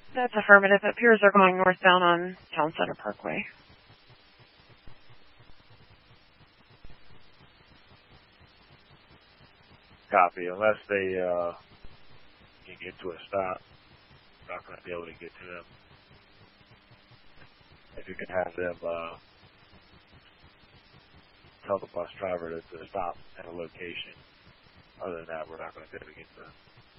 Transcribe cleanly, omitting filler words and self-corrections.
That's affirmative. It appears they're going northbound on Town Center Parkway. Copy. Unless they can get to a stop, we're not going to be able to get to them. If you can have them tell the bus driver to stop at a location. Other than that, we're not going to be able to get to them.